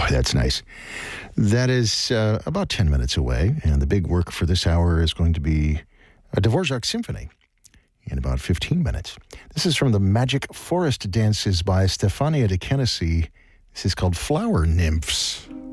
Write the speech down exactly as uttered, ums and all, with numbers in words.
Oh, that's nice. That is uh, about ten minutes away, and the big work for this hour is going to be a Dvorak symphony in about fifteen minutes. This is from the Magic Forest Dances by Stefania de Kenesy. This is called Flower Nymphs.